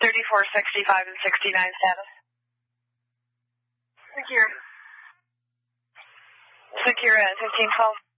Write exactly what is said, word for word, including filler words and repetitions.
thirty-four sixty-five and sixty-nine status. Secure. Secure at fifteen twelve.